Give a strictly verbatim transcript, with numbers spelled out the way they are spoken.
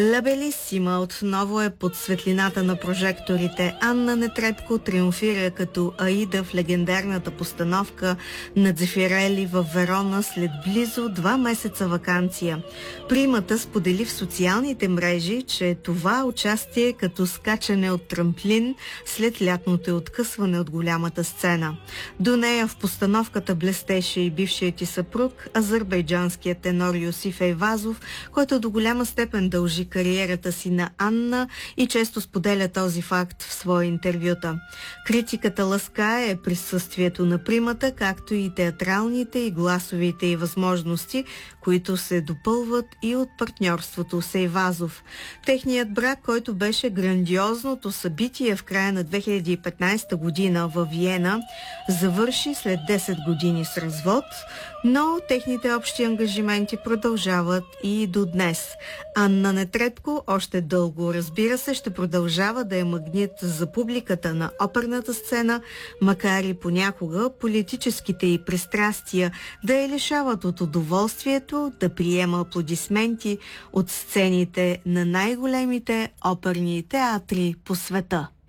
Ла Белисима отново е под светлината на прожекторите. Анна Нетребко триумфира като Аида в легендарната постановка на Дзефирели в Верона след близо два месеца ваканция. Примата сподели в социалните мрежи, че това участие е като скачане от трамплин след лятното откъсване от голямата сцена. До нея в постановката блестеше и бившият ти съпруг, азербайджанският тенор Йосиф Ейвазов, който до голяма степен дължи кариерата си на Анна и често споделя този факт в свои интервюта. Критиката ласкае присъствието на примата, както и театралните и гласовите и възможности, които се допълват и от партньорството с Ейвазов. Техният брак, който беше грандиозното събитие в края на две хиляди и петнадесета година във Виена, завърши след десет години с развод, но техните общи ангажименти продължават и до днес. Анна Нетребко още дълго, разбира се, ще продължава да е магнит за публиката на оперната сцена, макар и понякога политическите й пристрастия да я лишават от удоволствието да приема аплодисменти от сцените на най-големите оперни театри по света.